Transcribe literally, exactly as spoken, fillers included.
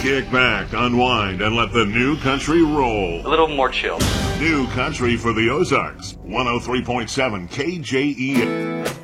Kick back, unwind, and let the new country roll. A little more chill. New country for the Ozarks. one oh three point seven K J E A.